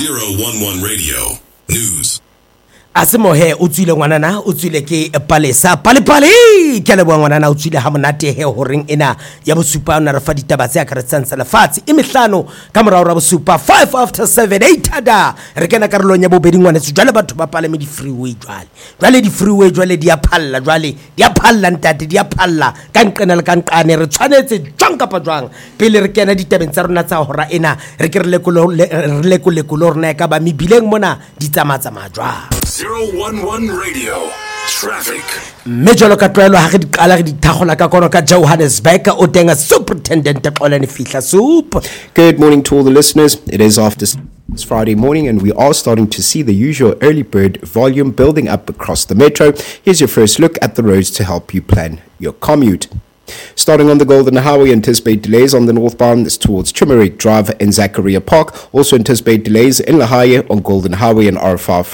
011 Radio News. Asimohe o tswile ngwanana o tswile ke Palesa Palepale ke leboa ngwanana o tswile ha monate he horeng ena ya bosupa ona re fa ditaba tse akaretsang sa lefatshe emehlano ka morao ra bosupa 5 after 7 8 ada re kena karolong ya bobedi ngwana se jwale batho ba palame di freeway jwale di freeway jwale di a phalla ntate di a phalla ka nqena le ka nqane re tshwanetse jwang kapa jwang pele re kena ditabeng tsa rona tsa hora ena re ke re lekolo rona ka ba mebileng mona di tsamatsa majwa 011 Radio Traffic. Mejolo ka tlwaelo ha re di qala re di thagola ka kono ka Johannesburg o tenga Superintendent Xolani Fihla Soup. Good morning to all the listeners. It is after it's Friday morning and we are starting to see the usual early bird volume building up across the metro. Here's your first look at the roads to help you plan your commute. Starting on the Golden Highway, anticipate delays on the northbound towards Chimarik Drive and Zachariah Park. Also anticipate delays in La Haye on Golden Highway and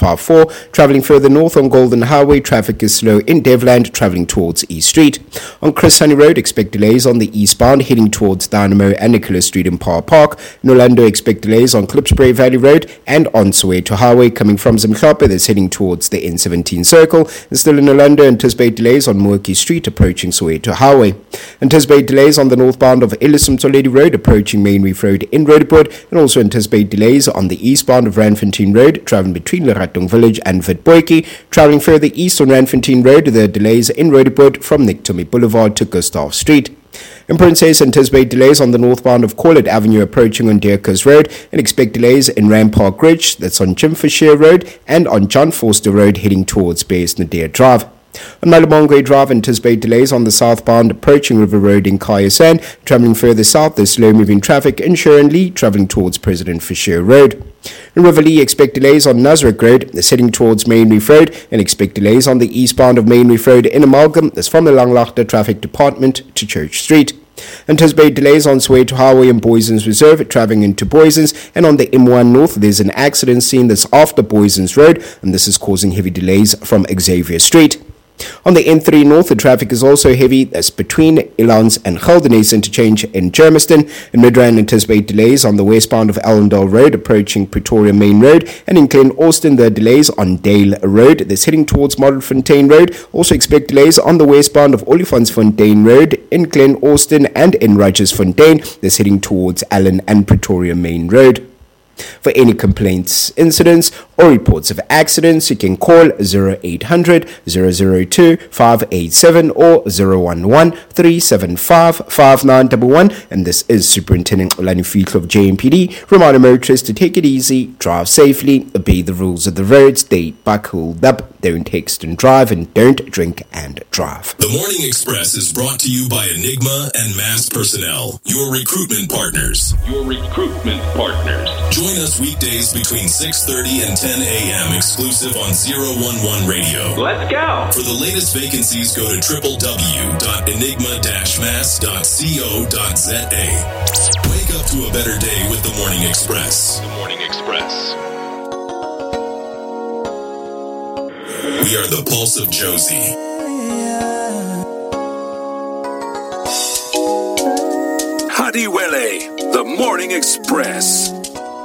R554. Travelling further north on Golden Highway, traffic is slow in Devland, travelling towards East Street. On Chris Sunny Road, expect delays on the eastbound, heading towards Dynamo and Nicholas Street in Power Park. In Orlando, expect delays on Klipspray Valley Road and on Soweto Highway, coming from Zimhlophe, that's heading towards the N17 Circle. And still in Orlando, anticipate delays on Moorkey Street, approaching Soweto Highway. Anticipate delays on the northbound of Ellison Toledo Road approaching Main Reef Road in Roodepoort, and also anticipate delays on the eastbound of Randfontein Road travelling between Leratung Village and Witbooi. Travelling further east on Randfontein Road, there are delays in Roodepoort from Nictomy Boulevard to Gustav Street. In Princess, anticipate delays on the northbound of Corlett Avenue approaching on Deerkers Road, and expect delays in Rampart Ridge, that's on Jim Fisher Road, and on John Forster Road heading towards Base Nadir Drive. On Malabongwe Drive, anticipate delays on the southbound approaching River Road in Kayasan. Travelling further south, there's slow-moving traffic in Sharon-Lee, travelling towards President Fisher Road. In Riverlea, expect delays on Nazareth Road, that's heading towards Main Reef Road, and expect delays on the eastbound of Main Reef Road in Amalgam, that's from the Langlaagte Traffic Department to Church Street. Anticipate delays on Soweto Highway and Boysons Reserve, travelling into Boysons, and on the M1 North, there's an accident scene that's after Boysons Road, and this is causing heavy delays from Xavier Street. On the N3 North, the traffic is also heavy. That's between Ilans and Geldenhuys interchange in Germiston. In Midrand, anticipate delays on the westbound of Allendale Road approaching Pretoria Main Road. And in Glen Austin, there are delays on Dale Road. That's heading towards Modderfontein Road. Also expect delays on the westbound of Olifantsfontein Road in Glen Austin and in Roggersfontein. That's heading towards Allen and Pretoria Main Road. For any complaints, incidents, or reports of accidents, you can call 0800 002 587 or 011 375 5911. And this is Superintendent Xolani Fihla of JMPD. Reminder motorists to take it easy, drive safely, obey the rules of the road, stay buckled up, don't text and drive, and don't drink and drive. The Morning Express is brought to you by Enigma and Mass Personnel, your recruitment partners. Join us weekdays between 6:30 and 10 a.m. exclusive on 011 Radio. Let's go! For the latest vacancies, go to www.enigma-mass.co.za. Wake up to a better day with the Morning Express. We are the Pulse of Josie. Hadiwele, the Morning Express.